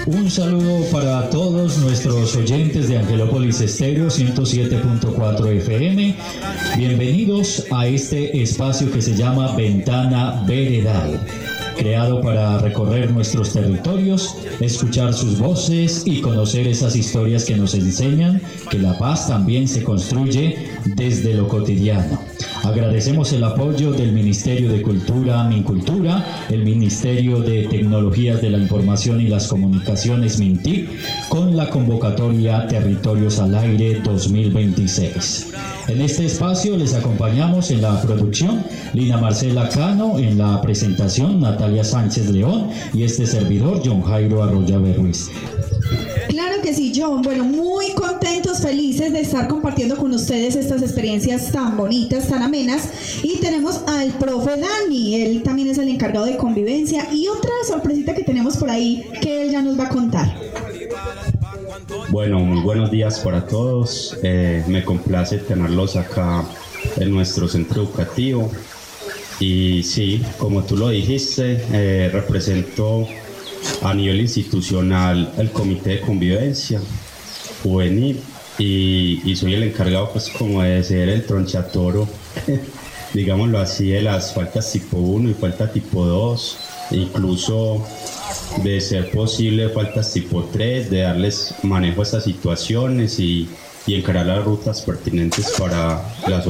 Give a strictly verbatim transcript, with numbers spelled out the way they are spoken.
Un saludo para todos nuestros oyentes de Angelópolis Estéreo ciento siete punto cuatro F M. Bienvenidos a este espacio que se llama Ventana Veredal, creado para recorrer nuestros territorios, escuchar sus voces y conocer esas historias que nos enseñan que la paz también se construye desde lo cotidiano. Agradecemos el apoyo del Ministerio de Cultura, Mincultura, el Ministerio de Tecnologías de la Información y las Comunicaciones, MINTIC, con la convocatoria Territorios al Aire dos mil veintiséis. En este espacio les acompañamos en la producción Lina Marcela Cano, en la presentación Natalia Sánchez León y este servidor John Jairo Arroyave Ruiz. Claro que sí, John. Bueno, muy contentos, felices de estar compartiendo con ustedes estas experiencias tan bonitas, tan amenas. Y tenemos al profe Dani, él también es el encargado de convivencia. Y otra sorpresita que tenemos por ahí que él ya nos va a contar. Bueno, muy buenos días para todos. Eh, me complace tenerlos acá en nuestro centro educativo. Y sí, como tú lo dijiste, eh, represento a nivel institucional el Comité de Convivencia Juvenil y, y soy el encargado pues como de ser el tronchatoro, digámoslo así, de las faltas tipo uno y falta tipo dos, incluso de ser posible faltas tipo tres, de darles manejo a estas situaciones y, y encarar las rutas pertinentes para las